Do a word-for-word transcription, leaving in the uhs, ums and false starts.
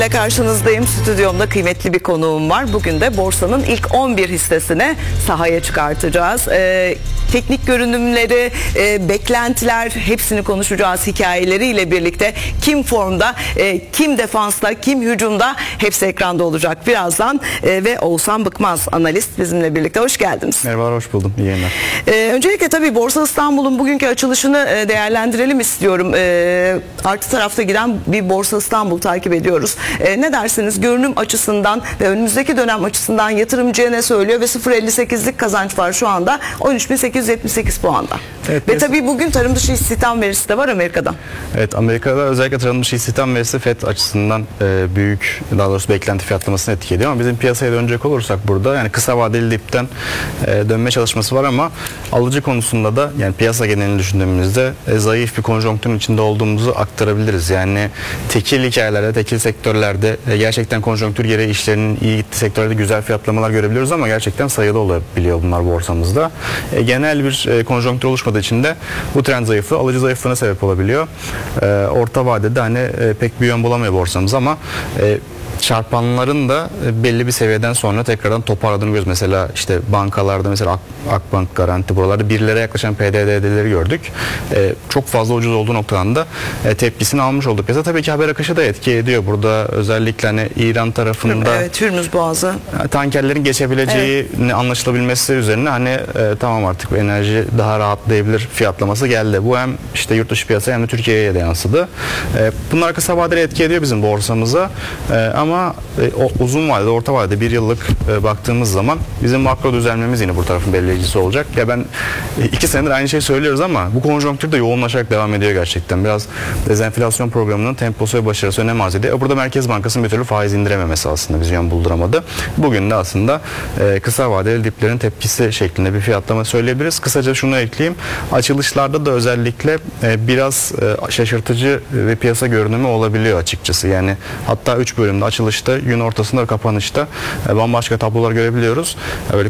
Karşınızdayım. Stüdyomda kıymetli bir konuğum var. Bugün de borsanın ilk on bir hissesine sahaya çıkartacağız. Ee, teknik görünümleri, e, beklentiler hepsini konuşacağız hikayeleriyle birlikte. Kim formda, e, kim defansta, kim hücumda hepsi ekranda olacak birazdan. E, ve Oğuzhan Bıkmaz analist bizimle birlikte. Hoş geldiniz. Merhaba, hoş buldum. İyi yayınlar. E, öncelikle tabii Borsa İstanbul'un bugünkü açılışını e, değerlendirelim istiyorum. E, artı tarafta giden bir Borsa İstanbul takip ediyoruz. E, ne dersiniz? Görünüm açısından ve önümüzdeki dönem açısından yatırımcıya ne söylüyor ve sıfır virgül elli sekizlik kazanç var şu anda on üç bin sekiz yüz yetmiş sekiz puanda. Evet, ve tabii bugün tarım dışı istihdam verisi de var Amerika'dan. Evet, Amerika'da özellikle tarım dışı istihdam verisi Fed açısından e, büyük, daha doğrusu beklenti fiyatlamasını etki ediyor ama bizim piyasaya dönecek olursak burada yani kısa vadeli dipten e, dönme çalışması var ama alıcı konusunda da yani piyasa genelini düşündüğümüzde e, zayıf bir konjonktürün içinde olduğumuzu aktarabiliriz. Yani tekil hikayelerde, tekil sektörlerde e, gerçekten konjonktür gereği işlerinin iyi gittiği sektörlerde güzel fiyatlamalar görebiliyoruz ama gerçekten sayılı olabiliyor bunlar borsamızda. E, genel bir e, konjonktür oluşmadığı için de bu trend zayıflığı alıcı zayıflığına sebep olabiliyor. E, orta vadede hani e, pek bir yön bulamıyor borsamız ama e, çarpanların da belli bir seviyeden sonra tekrardan toparladığını görüyoruz. Mesela işte bankalarda mesela Ak Akbank, Garanti buralarda birlere yaklaşan P D D'leri gördük. Ee, çok fazla ucuz olduğu noktadan da e, tepkisini almış olduk. Piyasa tabii ki haber akışı da etki ediyor. Burada özellikle hani İran tarafında evet, Hürmüz Boğazı. Tankerlerin geçebileceği evet. anlaşılabilmesi üzerine hani e, tamam artık enerji daha rahatlayabilir fiyatlaması geldi. Bu hem işte yurt dışı piyasaya hem de Türkiye'ye de yansıdı. E, bunlar kısa vadeli etki ediyor bizim borsamıza. E, ama Ama e, o, uzun vadede, orta vadede bir yıllık e, baktığımız zaman bizim makro düzelmemiz yine bu tarafın belirleyicisi olacak. Ya ben e, iki senedir aynı şeyi söylüyoruz ama bu konjonktür de yoğunlaşarak devam ediyor gerçekten. Biraz dezenflasyon programının temposu ve başarısı önem arz ediyor. Burada Merkez Bankası'nın bir türlü faiz indirememesi aslında bizi yön bulduramadı. Bugün de aslında e, kısa vadeli diplerin tepkisi şeklinde bir fiyatlama söyleyebiliriz. Kısaca şunu ekleyeyim. Açılışlarda da özellikle e, biraz e, şaşırtıcı ve piyasa görünümü olabiliyor açıkçası. Yani hatta üç bölümde açılışta, gün ortasında ve kapanışta bambaşka tablolar görebiliyoruz. Böyle